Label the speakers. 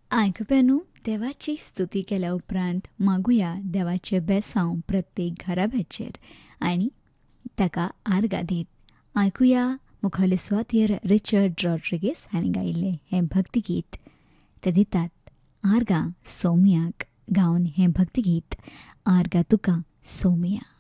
Speaker 1: आयकुप्यानो, देवाची स्तुती केल्या उपरांत मागुया देवाचें बेसांव प्रत्येक घराब्याचेर आनी ताका आर्गां दीत आयकुया मुखावले सुवातेर रिचर्ड रॉड्रिगीस हांणी गायिल्लें हें भक्तिगीत. ते दितात आर्गां सौम्याक गावन हें भक्तिगीत आर्गां तुका सौम्या.